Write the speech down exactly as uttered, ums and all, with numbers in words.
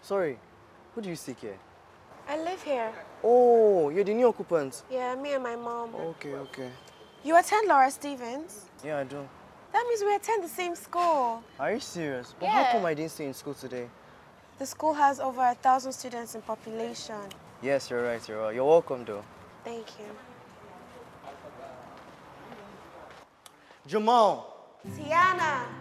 Sorry, who do you seek here? I live here. Oh, you're the new occupant. Yeah, me and my mom. Okay, okay. You attend Laura Stevens? Yeah, I do. That means we attend the same school. Are you serious? But Yeah. how come I didn't see you in school today? The school has over a thousand students in population. Yes, you're right, you're right. You're welcome, though. Thank you. Jamal! Tiana!